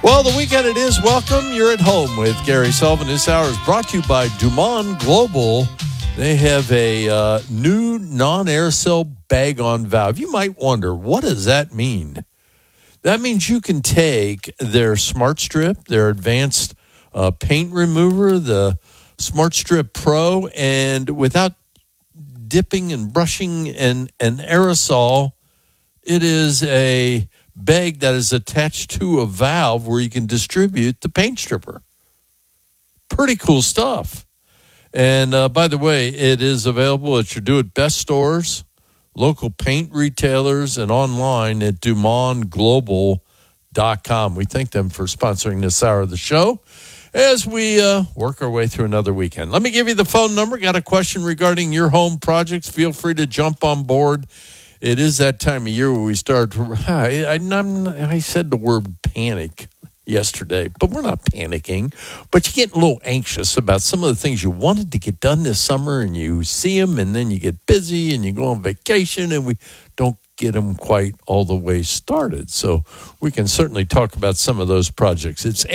Well, the weekend it is. Welcome. You're at home with Gary Sullivan. This hour is brought to you by Dumont Global. They have a new non-aerosol bag-on valve. You might wonder, what does that mean? That means you can take their Smart Strip, their advanced paint remover, the Smart Strip Pro, and without dipping and brushing an aerosol, it is a bag that is attached to a valve where you can distribute the paint stripper. Pretty cool stuff. And by the way, it is available at your Do It Best stores, local paint retailers, and online at DumontGlobal.com. We thank them for sponsoring this hour of the show as we work our way through another weekend. Let me give you the phone number. Got a question regarding your home projects? Feel free to jump on board. It is that time of year where we start. I said the word panic yesterday, but we're not panicking. But you get a little anxious about some of the things you wanted to get done this summer, and you see them, and then you get busy, and you go on vacation, and we don't get them quite all the way started. So we can certainly talk about some of those projects. It's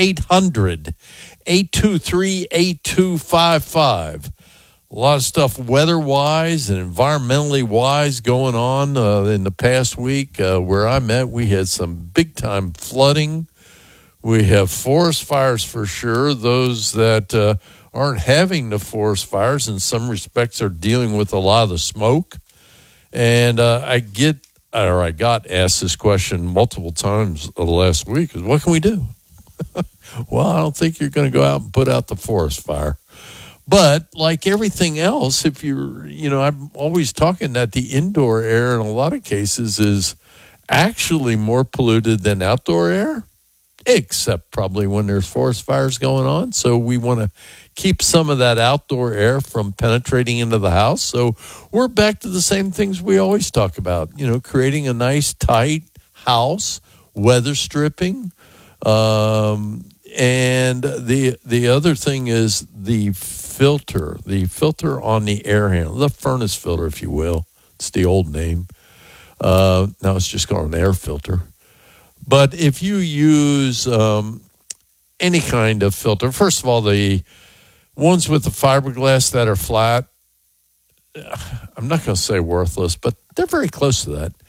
800-823-8255. A lot of stuff weather-wise and environmentally-wise going on in the past week. Where I'm at, we had some big-time flooding. We have forest fires for sure. Those that aren't having the forest fires in some respects are dealing with a lot of the smoke. And I got asked this question multiple times the last week. What can we do? Well, I don't think you're going to go out and put out the forest fire. But like everything else, if I'm always talking that the indoor air in a lot of cases is actually more polluted than outdoor air, except probably when there's forest fires going on. So we want to keep some of that outdoor air from penetrating into the house. So we're back to the same things we always talk about, creating a nice, tight house, weather stripping. And the other thing is the filter on the air handle, the furnace filter, if you will. It's the old name. Now it's just called an air filter. But if you use any kind of filter, first of all, the ones with the fiberglass that are flat, I'm not going to say worthless, but they're very close to that.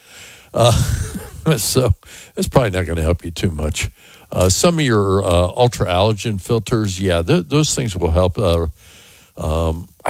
So it's probably not going to help you too much. Some of your ultra allergen filters, those things will help. I